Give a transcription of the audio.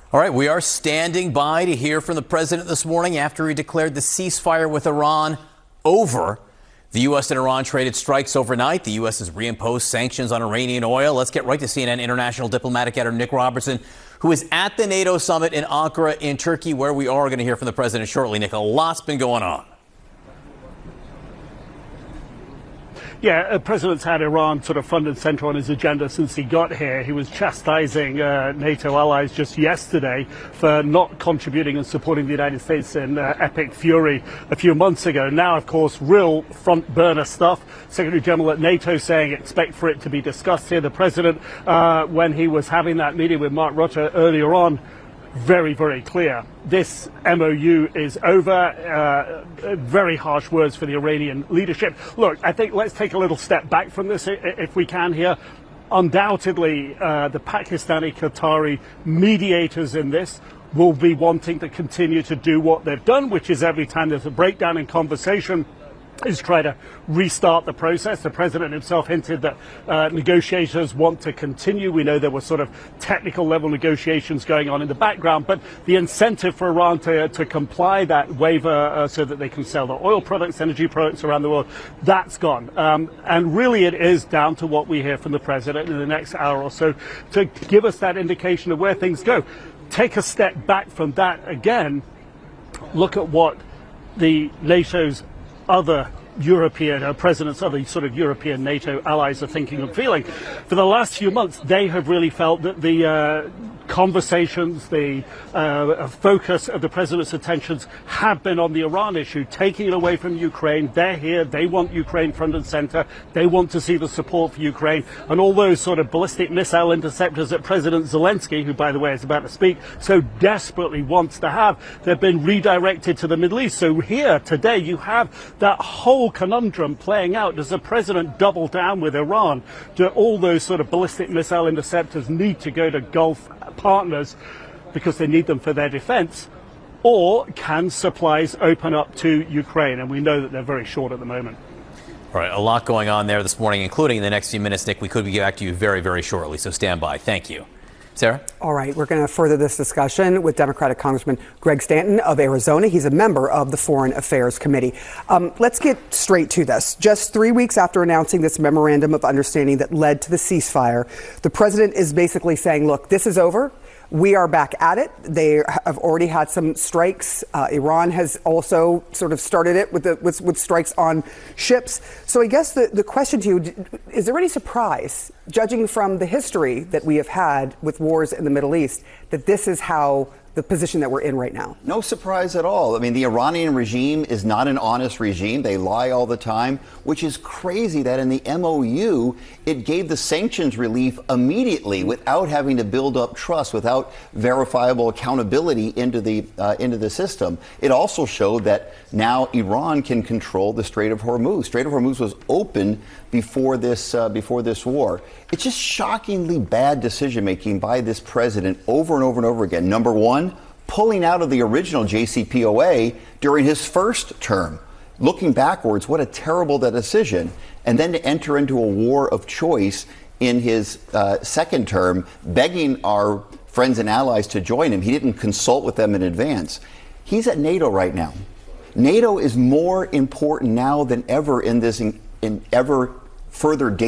All right, we are standing by to hear from the president this morning after he declared the ceasefire with Iran over. The U.S. and Iran traded strikes overnight. The U.S. has reimposed sanctions on Iranian oil. Let's get right to CNN international diplomatic editor Nick Robertson, who is at the NATO summit in Ankara in Turkey, where we are going to hear from the president shortly. Nick, a lot's been going on. Yeah, the president's had Iran sort of front and center on his agenda since he got here. He was chastising NATO allies just yesterday for not contributing and supporting the United States in epic fury a few months ago. Now, of course, real front burner stuff. Secretary General at NATO saying expect for it to be discussed here. The president, when he was having that meeting with Mark Rutte earlier on, very, very clear. This MOU is over. Very harsh words for the Iranian leadership. Look, I think let's take a little step back from this if we can here. Undoubtedly, the Pakistani, Qatari mediators in this will be wanting to continue to do what they've done, which is every time there's a breakdown in conversation, is try to restart the process. The president himself hinted that negotiators want to continue. We know there were sort of technical level negotiations going on in the background, but the incentive for Iran to comply, that waiver so that they can sell their oil products, energy products around the world, that's gone. And really it is down to what we hear from the president in the next hour or so to give us that indication of where things go. Take a step back from that again. Look at what the NATO's other European presidents, other sort of European NATO allies are thinking and feeling. For the last few months, they have really felt that the conversations, the focus of the president's attentions have been on the Iran issue, taking it away from Ukraine. They're here. They want Ukraine front and center. They want to see the support for Ukraine. And all those sort of ballistic missile interceptors that President Zelensky, who, by the way, is about to speak, so desperately wants to have, they've been redirected to the Middle East. So here today you have that whole conundrum playing out. Does the president double down with Iran? Do all those sort of ballistic missile interceptors need to go to Gulf partners because they need them for their defense? Or can supplies open up to Ukraine? And we know that they're very short at the moment. All right, a lot going on there this morning, including in the next few minutes, Nick. We could get back to you very, very shortly, so stand by. Thank you. Sarah? All right, we're going to further this discussion with Democratic Congressman Greg Stanton of Arizona. He's a member of the Foreign Affairs Committee. Let's get straight to this. Just 3 weeks after announcing this memorandum of understanding that led to the ceasefire, the president is basically saying, look, this is over. We are back at it. They have already had some strikes. Iran has also sort of started it with strikes on ships. So I guess the question to you, is there any surprise, judging from the history that we have had with wars in the Middle East, that this is how the position that we're in right now? No surprise at all. I mean, the Iranian regime is not an honest regime. They lie all the time, which is crazy that in the MOU, it gave the sanctions relief immediately without having to build up trust, without verifiable accountability into the system. It also showed that now Iran can control the Strait of Hormuz. Strait of Hormuz was open before this war. It's just shockingly bad decision making by this president over and over and over again. Number one, pulling out of the original JCPOA during his first term. Looking backwards, what a terrible decision. And then to enter into a war of choice in his second term, begging our friends and allies to join him. He didn't consult with them in advance. He's at NATO right now. NATO is more important now than ever in this in ever further